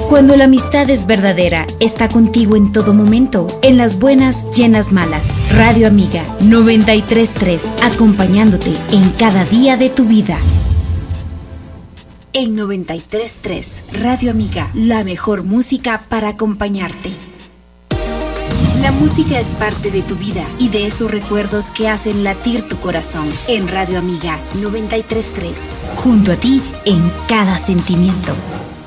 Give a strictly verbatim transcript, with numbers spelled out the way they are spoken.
Cuando la amistad es verdadera, está contigo en todo momento, en las buenas y en las malas. Radio Amiga noventa y tres punto tres, acompañándote en cada día de tu vida. En noventa y tres punto tres, Radio Amiga, la mejor música para acompañarte. La música es parte de tu vida y de esos recuerdos que hacen latir tu corazón. En Radio Amiga noventa y tres punto tres, junto a ti en cada sentimiento.